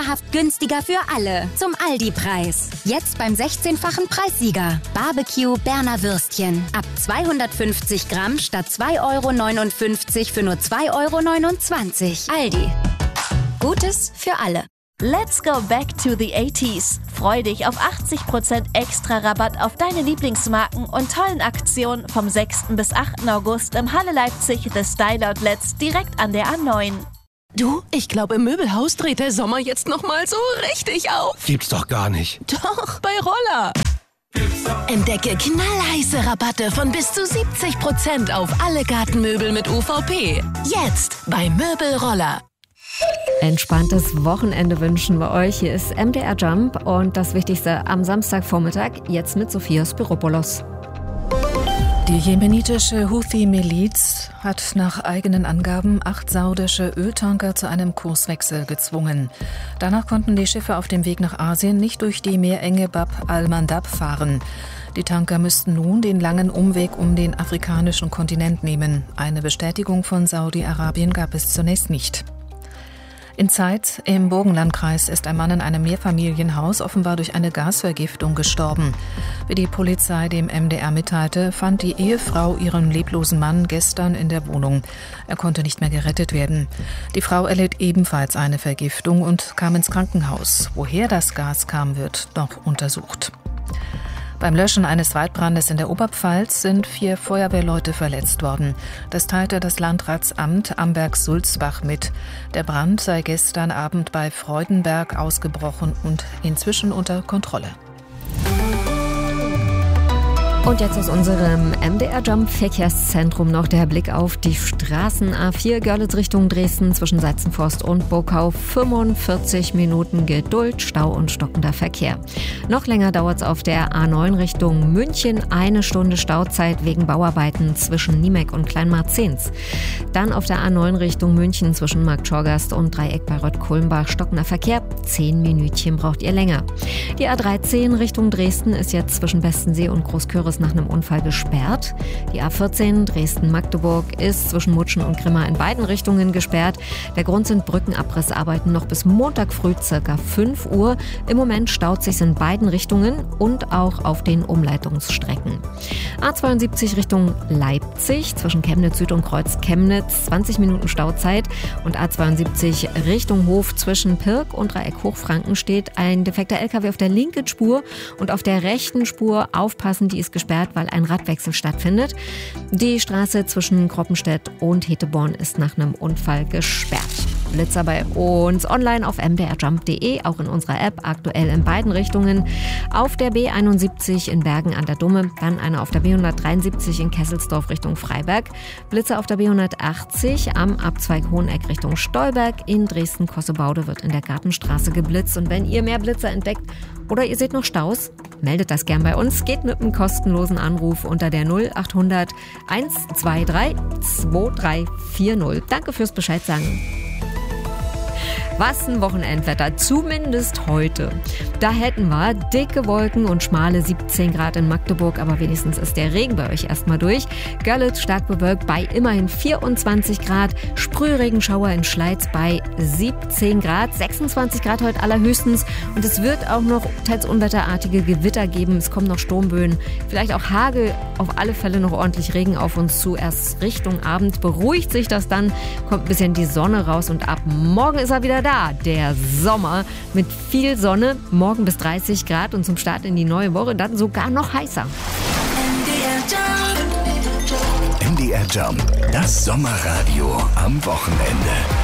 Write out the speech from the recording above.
Dauerhaft günstiger für alle. Zum Aldi-Preis. Jetzt beim 16-fachen Preissieger. Barbecue Berner Würstchen. Ab 250 Gramm statt 2,59 € für nur 2,29 €. Aldi. Gutes für alle. Let's go back to the 80s. Freu dich auf 80% extra Rabatt auf deine Lieblingsmarken und tollen Aktionen vom 6. bis 8. August im Halle Leipzig The Style Outlets direkt an der A9. Du, ich glaube, im Möbelhaus dreht der Sommer jetzt nochmal so richtig auf. Gibt's doch gar nicht. Doch, bei Roller. Entdecke knallheiße Rabatte von bis zu 70% auf alle Gartenmöbel mit UVP. Jetzt bei Möbelroller. Entspanntes Wochenende wünschen wir euch. Hier ist MDR Jump und das Wichtigste am Samstagvormittag, jetzt mit Sophia Spiropoulos. Die jemenitische Houthi-Miliz hat nach eigenen Angaben 8 saudische Öltanker zu einem Kurswechsel gezwungen. Danach konnten die Schiffe auf dem Weg nach Asien nicht durch die Meerenge Bab al-Mandab fahren. Die Tanker müssten nun den langen Umweg um den afrikanischen Kontinent nehmen. Eine Bestätigung von Saudi-Arabien gab es zunächst nicht. In Zeitz im Burgenlandkreis ist ein Mann in einem Mehrfamilienhaus offenbar durch eine Gasvergiftung gestorben. Wie die Polizei dem MDR mitteilte, fand die Ehefrau ihren leblosen Mann gestern in der Wohnung. Er konnte nicht mehr gerettet werden. Die Frau erlitt ebenfalls eine Vergiftung und kam ins Krankenhaus. Woher das Gas kam, wird noch untersucht. Beim Löschen eines Waldbrandes in der Oberpfalz sind 4 Feuerwehrleute verletzt worden. Das teilte das Landratsamt Amberg-Sulzbach mit. Der Brand sei gestern Abend bei Freudenberg ausgebrochen und inzwischen unter Kontrolle. Und jetzt aus unserem MDR-Jump-Verkehrszentrum noch der Blick auf die Straßen. A4 Görlitz Richtung Dresden zwischen Seizenforst und Burgau. 45 Minuten Geduld, Stau und stockender Verkehr. Noch länger dauert es auf der A9 Richtung München. 1 Stunde Stauzeit wegen Bauarbeiten zwischen Niemek und Kleinmarzens. Dann auf der A9 Richtung München zwischen Marktschorgast und Dreieck bei Rott-Kulmbach. Stockender Verkehr. 10 Minütchen braucht ihr länger. Die A13 Richtung Dresden ist jetzt zwischen Bestensee und Großküritz nach einem Unfall gesperrt. Die A14 Dresden-Magdeburg ist zwischen Mutschen und Grimma in beiden Richtungen gesperrt. Der Grund sind Brückenabrissarbeiten noch bis Montag früh ca. 5 Uhr. Im Moment staut sich in beiden Richtungen und auch auf den Umleitungsstrecken. A72 Richtung Leipzig zwischen Chemnitz Süd und Kreuz Chemnitz 20 Minuten Stauzeit und A72 Richtung Hof zwischen Pirk und Dreieck Hochfranken steht ein defekter LKW auf der linken Spur und auf der rechten Spur aufpassen, die ist gesperrt, weil ein Radwechsel stattfindet. Die Straße zwischen Kroppenstedt und Heteborn ist nach einem Unfall gesperrt. Blitzer bei uns online auf mdrjump.de, auch in unserer App, aktuell in beiden Richtungen. Auf der B71 in Bergen an der Dumme, dann einer auf der B173 in Kesselsdorf Richtung Freiberg. Blitzer auf der B180 am Abzweig Hoheneck Richtung Stolberg. In Dresden-Kossebaude wird in der Gartenstraße geblitzt. Und wenn ihr mehr Blitzer entdeckt oder ihr seht noch Staus, meldet das gern bei uns. Geht mit einem kostenlosen Anruf unter der 0800 123 2340. Danke fürs Bescheid sagen. Was ein Wochenendwetter, zumindest heute. Da hätten wir dicke Wolken und schmale 17 Grad in Magdeburg, aber wenigstens ist der Regen bei euch erstmal durch. Görlitz stark bewölkt bei immerhin 24 Grad, Sprühregenschauer in Schleiz bei 17 Grad, 26 Grad heute allerhöchstens und es wird auch noch teils unwetterartige Gewitter geben, es kommen noch Sturmböen, vielleicht auch Hagel, auf alle Fälle noch ordentlich Regen auf uns zu. Erst Richtung Abend beruhigt sich das dann, kommt ein bisschen die Sonne raus und ab morgen ist er wieder da, der Sommer mit viel Sonne, morgen bis 30 Grad und zum Start in die neue Woche dann sogar noch heißer. MDR Jump, das Sommerradio am Wochenende.